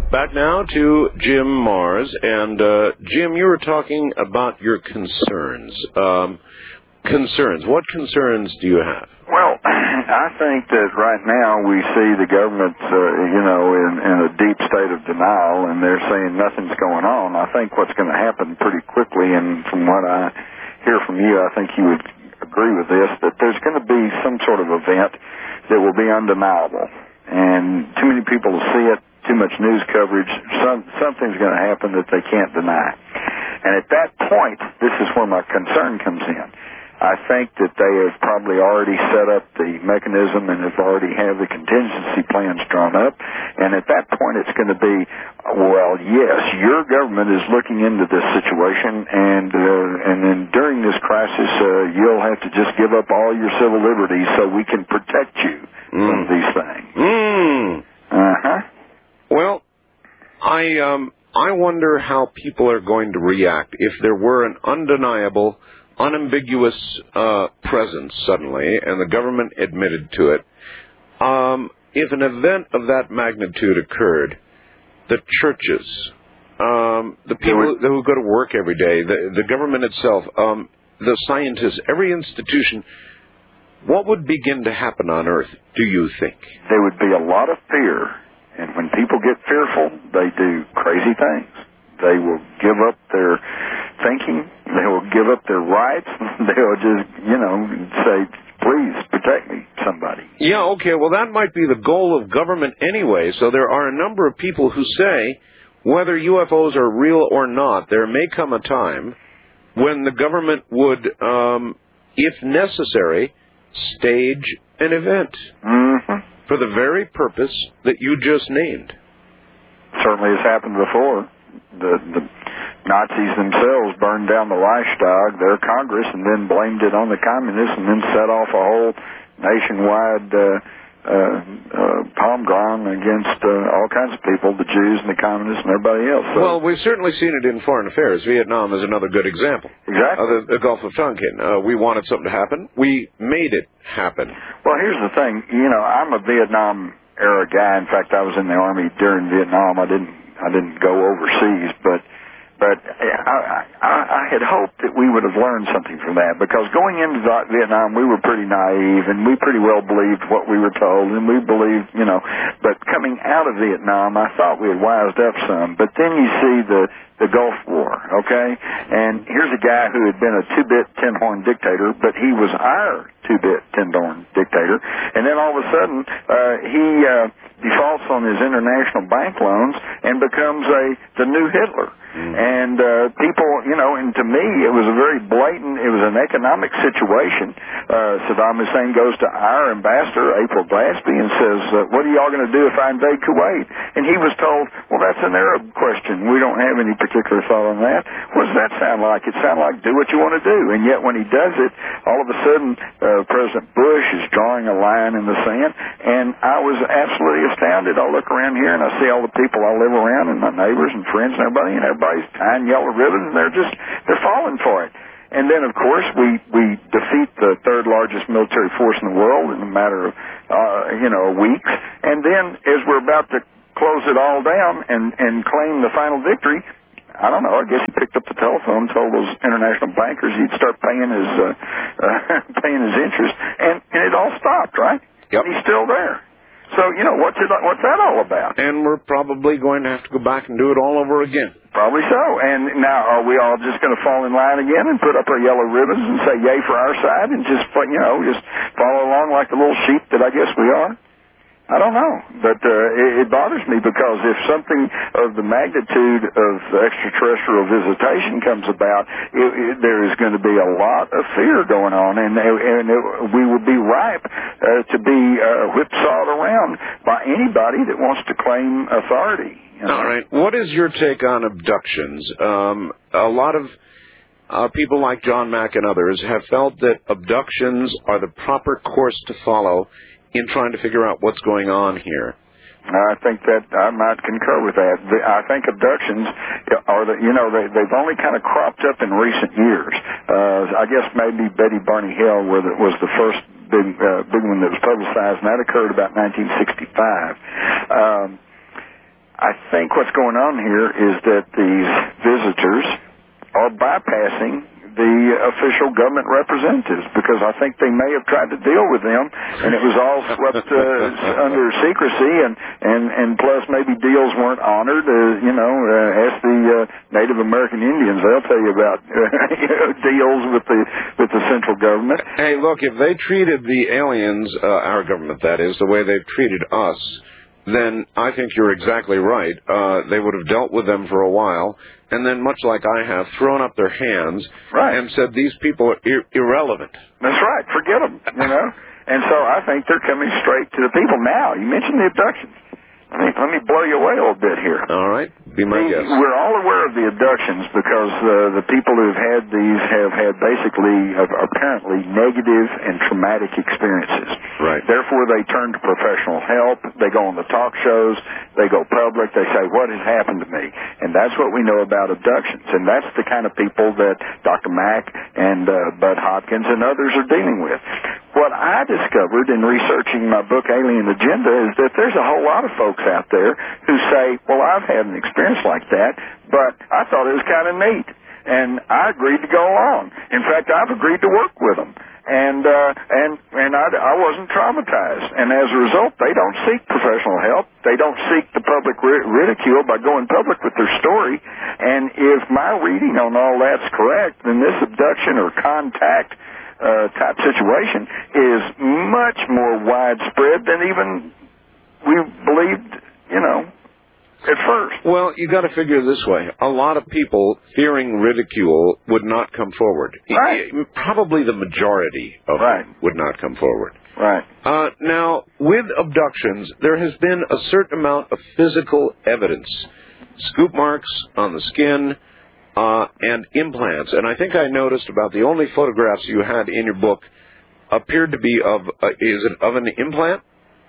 Back now to Jim Mars. And, Jim, you were talking about your concerns. Concerns. What concerns do you have? Well, I think that right now we see the government, in a deep state of denial, and they're saying nothing's going on. I think what's going to happen pretty quickly, and from what I hear from you, I think you would agree with this, that there's going to be some sort of event that will be undeniable. And too many people will see it, too much news coverage, something's going to happen that they can't deny. And at that point, this is where my concern comes in. I think that they have probably already set up the mechanism and have already have the contingency plans drawn up. And at that point, it's going to be, well, yes, your government is looking into this situation, and then during this crisis, you'll have to just give up all your civil liberties so we can protect you from these things. Well, I wonder how people are going to react if there were an undeniable, unambiguous presence suddenly, and the government admitted to it. If an event of that magnitude occurred, the churches, the people who go to work every day, the government itself, the scientists, every institution, what would begin to happen on Earth, do you think? There would be a lot of fear, and when people get fearful, they do crazy things. They will give up their thinking. They will give up their rights. They will just, say, please protect me, somebody. Yeah, okay, well, that might be the goal of government anyway. So there are a number of people who say, whether UFOs are real or not, there may come a time when the government would, if necessary, stage an event for the very purpose that you just named. Certainly has happened before. The Nazis themselves burned down the Reichstag, their Congress, and then blamed it on the communists, and then set off a whole nationwide pogrom against all kinds of people, the Jews and the communists and everybody else. So, well, we've certainly seen it in foreign affairs. Vietnam is another good example. Exactly. The Gulf of Tonkin. We wanted something to happen. We made it happen. Well, here's the thing. I'm a Vietnam-era guy. In fact, I was in the Army during Vietnam. I didn't go overseas, but I had hoped that we would have learned something from that, because going into Vietnam, we were pretty naive, and we pretty well believed what we were told, and we believed, but coming out of Vietnam, I thought we had wised up some. But then you see the Gulf War, okay? And here's a guy who had been a two-bit tin-horn dictator, but he was our two-bit tin-horn dictator, and then all of a sudden, he defaults on his international bank loans and becomes the new Hitler. And people, and to me, it was a very blatant, it was an economic situation. Saddam Hussein goes to our ambassador, April Glaspie, and says, what are y'all going to do if I invade Kuwait? And he was told, well, that's an Arab question. We don't have any particular thought on that. What does that sound like? It sounds like do what you want to do. And yet when he does it, all of a sudden, President Bush is drawing a line in the sand, and I was absolutely astounded. I look around here, and I see all the people I live around, and my neighbors and friends and everybody's tying yellow ribbons, and they're falling for it. And then, of course, we defeat the third largest military force in the world in a matter of, weeks. And then, as we're about to close it all down and claim the final victory, I don't know, I guess he picked up the telephone, told those international bankers he'd start paying his interest, and it all stopped, right? Yep. And he's still there. So, what's that all about? And we're probably going to have to go back and do it all over again. Probably so. And now, are we all just going to fall in line again and put up our yellow ribbons and say yay for our side and just follow along like the little sheep that I guess we are? I don't know, but it bothers me, because if something of the magnitude of extraterrestrial visitation comes about, there is going to be a lot of fear going on, and we will be ripe to be whipsawed around by anybody that wants to claim authority. All right. What is your take on abductions? A lot of people like John Mack and others have felt that abductions are the proper course to follow in trying to figure out what's going on here. I think that I might concur with that. I think abductions they've only kind of cropped up in recent years. I guess maybe Betty Barney Hill was the first big one that was publicized, and that occurred about 1965. I think what's going on here is that these visitors are bypassing the official government representatives, because I think they may have tried to deal with them, and it was all swept under secrecy, and plus maybe deals weren't honored. Ask the Native American Indians; they'll tell you about deals with the central government. Hey, look, if they treated the aliens, our government that is, the way they've treated us, then I think you're exactly right. They would have dealt with them for a while, and then, much like I have, thrown up their hands and said these people are irrelevant. That's right. Forget them, And so I think they're coming straight to the people. Now, you mentioned the abductions. Let me blow you away a little bit here. All right. Be my guest. We're all aware of the abductions because the people who've had these have had basically, apparently, negative and traumatic experiences. Right. Therefore, they turn to professional help. They go on the talk shows. They go public. They say, what has happened to me? And that's what we know about abductions. And that's the kind of people that Dr. Mack and Bud Hopkins and others are dealing with. What I discovered in researching my book, Alien Agenda, is that there's a whole lot of folks out there who say, well, I've had an experience like that, but I thought it was kind of neat, and I agreed to go along. In fact, I've agreed to work with them, and I wasn't traumatized. And as a result, they don't seek professional help. They don't seek the public ridicule by going public with their story. And if my reading on all that's correct, then this abduction or contact type situation is much more widespread than even we believed, at first. Well, you got to figure this way. A lot of people fearing ridicule would not come forward. Right. Probably the majority of them would not come forward. Right. Now, with abductions, there has been a certain amount of physical evidence. Scoop marks on the skin, and implants. And I think I noticed about the only photographs you had in your book appeared to be of, is it of an implant?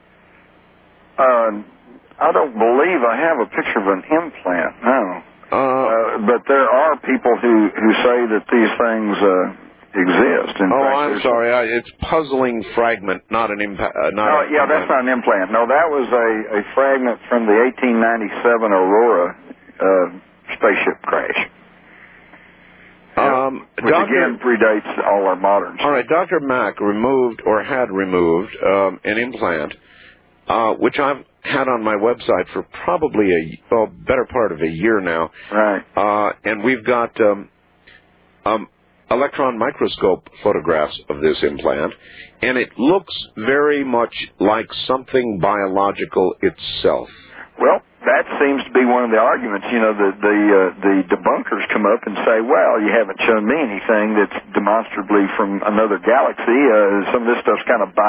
I don't believe I have a picture of an implant, no. But there are people who say that these things exist. In fact, I'm sorry. It's puzzling fragment, not an implant. That's not an implant. No, that was a fragment from the 1897 Aurora spaceship crash. Which again predates all our moderns. All right, Dr. Mack removed or had removed an implant, which I've had on my website for probably better part of a year now. Right. And we've got electron microscope photographs of this implant, and it looks very much like something biological itself. Well, that seems to be one of the arguments. The debunkers come up and say, well, you haven't shown me anything that's demonstrably from another galaxy. Some of this stuff's kind of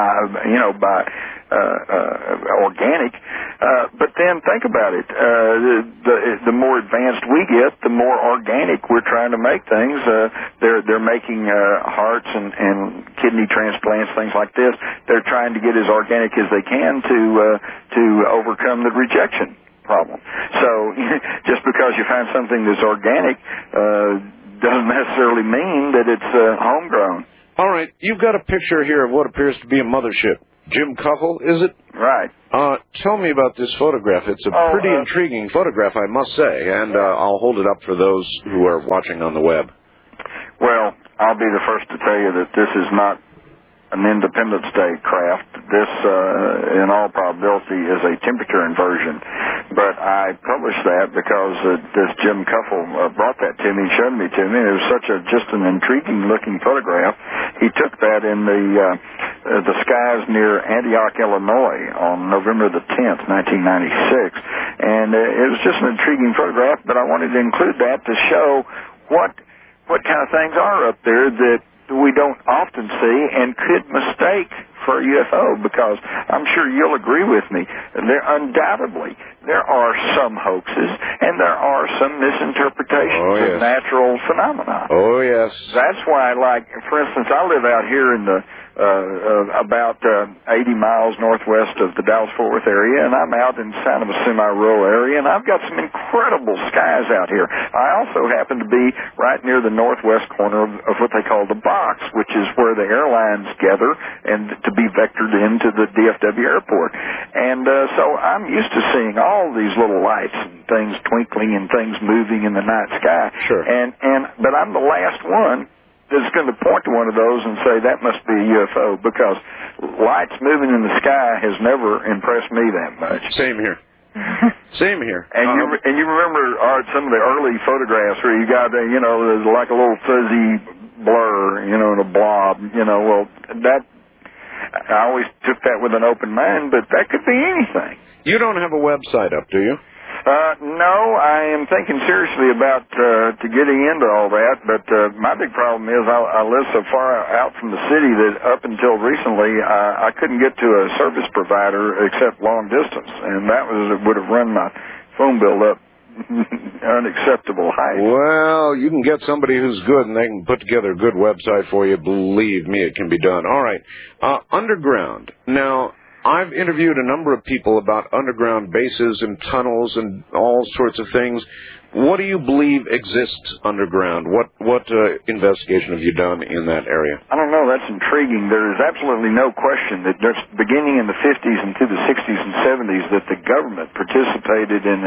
organic. But then think about it. The more advanced we get, the more organic we're trying to make things. They're making hearts and kidney transplants, things like this. They're trying to get as organic as they can to overcome the rejection problem. So just because you find something that's organic doesn't necessarily mean that it's homegrown. All right, you've got a picture here of what appears to be a mothership. Jim Cuffle, is it? Right. Tell me about this photograph. It's a pretty intriguing photograph, I must say, and I'll hold it up for those who are watching on the web. Well, I'll be the first to tell you that this is not an Independence Day craft. This, in all probability, is a temperature inversion. But I published that because this Jim Cuffle brought that to me, showed me to me. It was such just an intriguing-looking photograph. He took that in the skies near Antioch, Illinois, on November the 10th, 1996. And it was just an intriguing photograph, but I wanted to include that to show what kind of things are up there that we don't often see and could mistake for a UFO, because I'm sure you'll agree with me. There are some hoaxes and there are some misinterpretations of natural phenomena. Oh, yes. That's why, for instance, I live out here in the about 80 miles northwest of the Dallas-Fort Worth area, and I'm out in kind of a semi-rural area, and I've got some incredible skies out here. I also happen to be right near the northwest corner of what they call the box, which is where the airlines gather and to be vectored into the DFW airport. And so I'm used to seeing all all these little lights and things twinkling and things moving in the night sky. Sure. But I'm the last one that's going to point to one of those and say that must be a UFO, because lights moving in the sky has never impressed me that much. Same here. Same here. And you remember, Art, some of the early photographs where you got, there's like a little fuzzy blur, and a blob, well, that, I always took that with an open mind, but that could be anything. You don't have a website up, do you? No, I am thinking seriously about to getting into all that, but my big problem is I live so far out from the city that up until recently I couldn't get to a service provider except long distance, and that would have run my phone bill up unacceptable height. Well, you can get somebody who's good, and they can put together a good website for you. Believe me, it can be done. All right. Underground. Now, I've interviewed a number of people about underground bases and tunnels and all sorts of things. What do you believe exists underground? What investigation have you done in that area? I don't know. That's intriguing. There is absolutely no question that just beginning in the 50s and through the 60s and 70s that the government participated in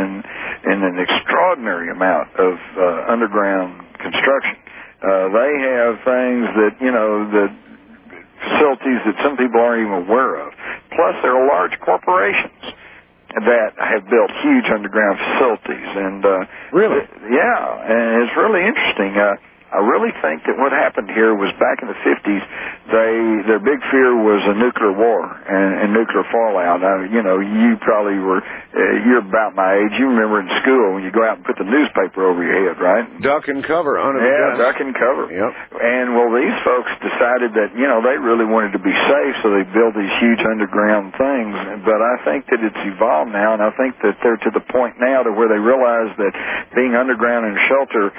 an extraordinary amount of underground construction. They have things that, that facilities that some people aren't even aware of. Plus, there are large corporations that have built huge underground facilities. And really? Yeah, and it's really interesting. I really think that what happened here was back in the 50s, their big fear was a nuclear war and nuclear fallout. You probably you're about my age. You remember in school when you go out and put the newspaper over your head, right? Duck and cover under the desk. Duck and cover. Yep. And, well, these folks decided that, they really wanted to be safe, so they built these huge underground things. But I think that it's evolved now, and I think that they're to the point now to where they realize that being underground in shelter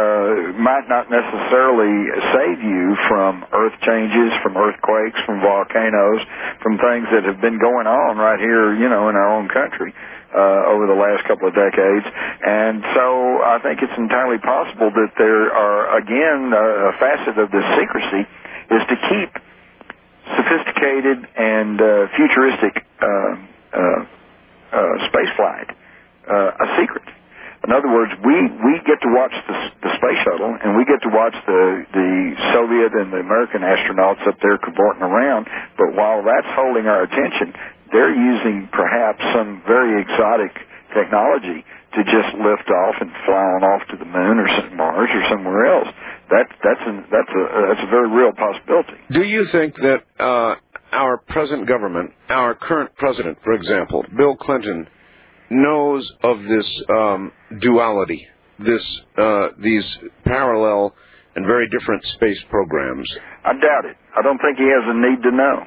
might not necessarily save you from earth changes, from earthquakes, from volcanoes, from things that have been going on right here, in our own country over the last couple of decades. And so I think it's entirely possible that there are, again, a facet of this secrecy is to keep sophisticated and futuristic spaceflight a secret. In other words, we get to watch the space shuttle, and we get to watch the Soviet and the American astronauts up there cavorting around, but while that's holding our attention, they're using perhaps some very exotic technology to just lift off and fly on off to the moon or Mars or somewhere else. That's a very real possibility. Do you think that our present government, our current president, for example, Bill Clinton, knows of this duality, these parallel and very different space programs? I doubt it. I don't think he has a need to know.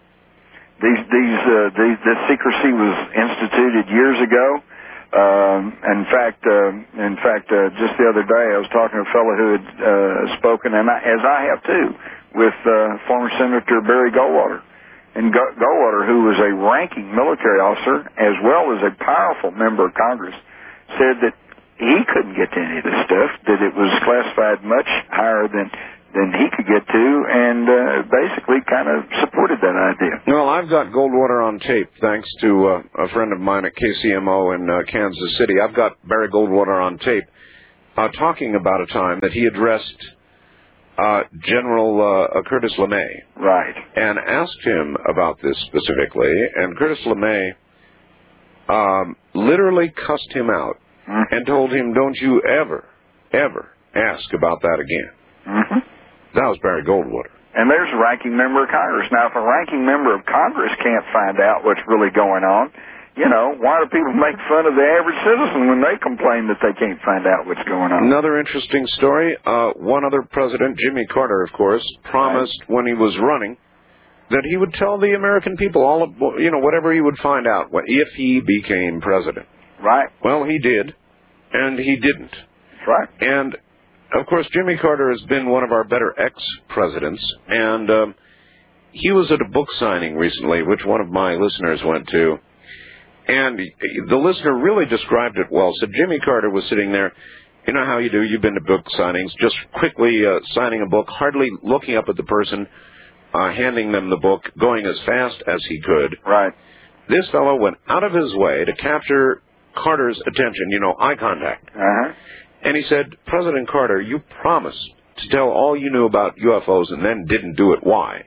This secrecy was instituted years ago. In fact, just the other day, I was talking to a fellow who had spoken, and as I have too, with former Senator Barry Goldwater. And Goldwater, who was a ranking military officer as well as a powerful member of Congress, said that he couldn't get to any of this stuff, that it was classified much higher than he could get to, and basically kind of supported that idea. Well, I've got Goldwater on tape, thanks to a friend of mine at KCMO in Kansas City. I've got Barry Goldwater on tape talking about a time that he addressed General Curtis LeMay. Right. And asked him about this specifically, and Curtis LeMay literally cussed him out and told him, don't you ever ask about that again. Mm-hmm. That was Barry Goldwater. And there's a ranking member of Congress. Now, if a ranking member of Congress can't find out what's really going on, why do people make fun of the average citizen when they complain that they can't find out what's going on? Another interesting story, one other president, Jimmy Carter, of course, promised when he was running that he would tell the American people all of, whatever he would find out if he became president. Right. Well, he did, and he didn't. That's right. And, of course, Jimmy Carter has been one of our better ex-presidents, and he was at a book signing recently, which one of my listeners went to. And the listener really described it well. So Jimmy Carter was sitting there. You know how you do. You've been to book signings. Just quickly signing a book, hardly looking up at the person, handing them the book, going as fast as he could. Right. This fellow went out of his way to capture Carter's attention, eye contact. Uh-huh. And he said, President Carter, you promised to tell all you knew about UFOs and then didn't do it. Why?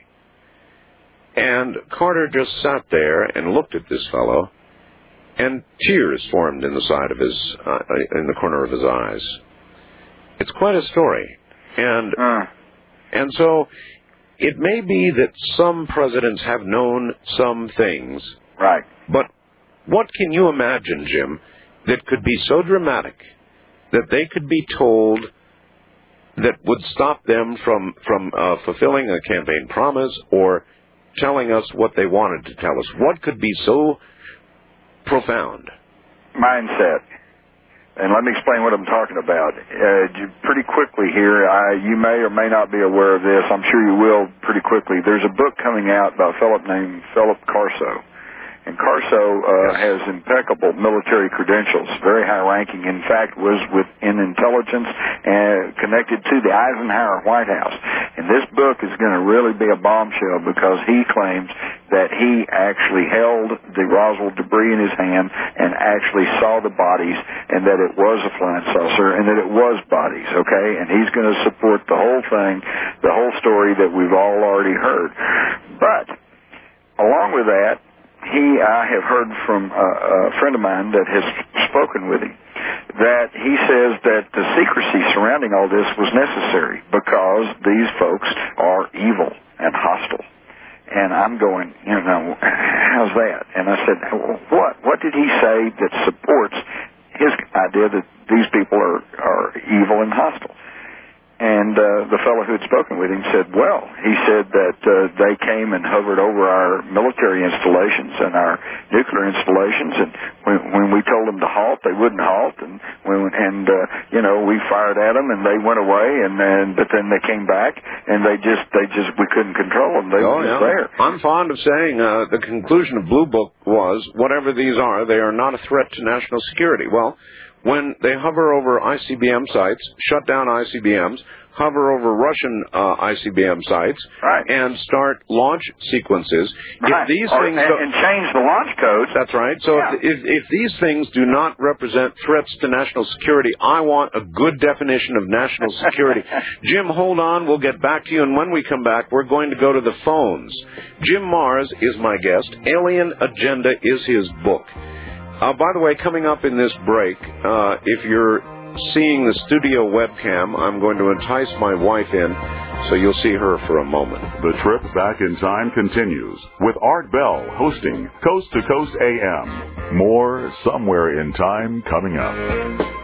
And Carter just sat there and looked at this fellow, and tears formed in the side of in the corner of his eyes. It's quite a story. And so it may be that some presidents have known some things. Right. But what can you imagine, Jim, that could be so dramatic that they could be told that would stop them from fulfilling a campaign promise or telling us what they wanted to tell us? What could be so profound? Mindset. And let me explain what I'm talking about. Pretty quickly here, you may or may not be aware of this. I'm sure you will pretty quickly. There's a book coming out by a fellow named Philip Corso. And Corso has impeccable military credentials, very high-ranking. In fact, was in intelligence connected to the Eisenhower White House. And this book is going to really be a bombshell because he claims that he actually held the Roswell debris in his hand and actually saw the bodies and that it was a flying saucer and that it was bodies, okay? And he's going to support the whole thing, the whole story that we've all already heard. But along with that, I have heard from a friend of mine that has spoken with him that he says that the secrecy surrounding all this was necessary because these folks are evil and hostile. And I'm going, how's that? And I said, what did he say that supports his idea that these people are evil and hostile? And the fellow who had spoken with him said, he said that they came and hovered over our military installations and our nuclear installations, and when we told them to halt, they wouldn't halt, and we fired at them and they went away, but then they came back and we couldn't control them. They were just there. I'm fond of saying the conclusion of Blue Book was, whatever these are, they are not a threat to national security. Well, when they hover over ICBM sites, shut down ICBMs, hover over Russian ICBM sites, right, and start launch sequences. Right. If these things and change the launch codes. That's right. So if these things do not represent threats to national security, I want a good definition of national security. Jim, hold on. We'll get back to you. And when we come back, we're going to go to the phones. Jim Marrs is my guest. Alien Agenda is his book. By the way, coming up in this break, if you're seeing the studio webcam, I'm going to entice my wife in, so you'll see her for a moment. The trip back in time continues with Art Bell hosting Coast to Coast AM. More Somewhere in Time coming up.